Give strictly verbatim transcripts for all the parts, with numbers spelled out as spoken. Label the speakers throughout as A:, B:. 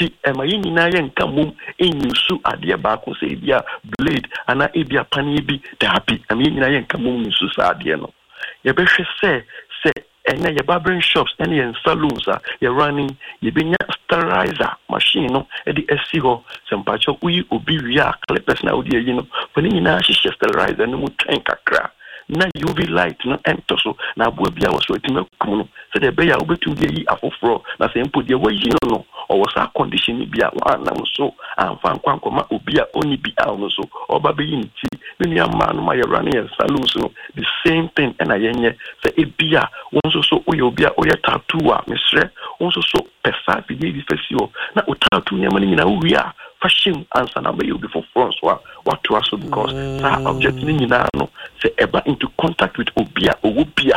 A: Inti ema yina yen kamum enyusu ade baako se bia blade ana ebia pani bi dabi ema yina yen kamum nyusu sa ade no ye behwe se se enya ye barbering shops enya ye saloons a ye running ye benya sterilizer machine no e di esi ho se mpacho uyi obi wia clippers na odi yi no fo ni nyina hihye sterilizer no mu twen kakra na U V light no ento so na abo bia wo so etime kum no se de be ya obetum de yi afoforo na se mpo de wo yi no no o wo sa condition bia wa na so amfa kwankoma obi a oni bi a no so oba be yi nti ni amma no ma ye running and saloons no the same thing and ayenye se ebia won so so oye obi a oye tattoo a mesre won so so pesa bi di fesio na o tattoo nyama ni na wi a fashion answer na be you before France wa what to us because that object ni nyina no se eba into contact with obia obia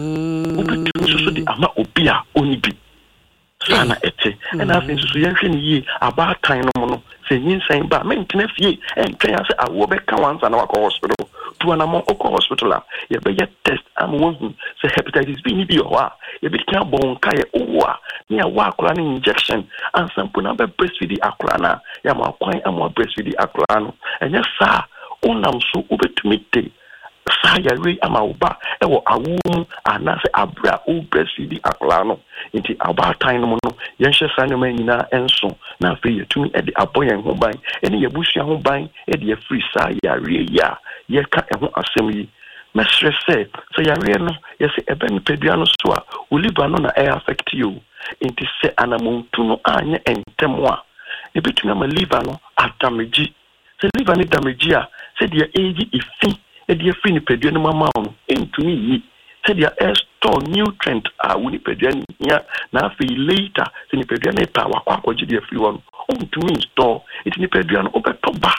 A: obi so so di ama obia oni bi sana ete and I think so yenhwe ni yi about time no no se nyinsan ba mentena fie entwen ase awo be ka wansa na wakọ hospital to na mo okọ hospital a ye be get test am won se hepatitis B ni bi o a ye be kan bon ka ye owo a ni awa akora ni injection and sample na be breastfeed akora na ya ma kwan am breastfeed akora no enya sa onam so obetumi te sa ya re ama oba e wo awu ana se abra o breastfeed akora no nti about time no no yenhye sa ne man nyina enso na fe yetumi e de aboyen ho ban ene yebusua ho ban e de free sa ya re ya ye ka e ho asem yi mesre se so ya re no ye se ebe ni pedua no so a oliver no na e affect you nti se anamuntu no anye entemo a e betuna ma liver no adamage se liver ni damage a se de age ifi e de free ni pedua no mama no entumi yi se de store nutrient a woni pedua nya na fe later se ni pedua na ta wakwa kwaji de free one ontumi store it ni pedua no obeto ba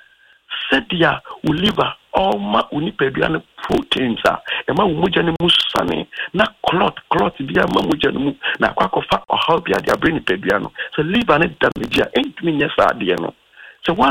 A: se dia wo liver all ma woni pedua no proteins a e ma wo moja ne musane na clot clot bia ma moja ne mu na kwakofa o how bia dia brain pedua no so liver ne damage a entumi nya sa de no so one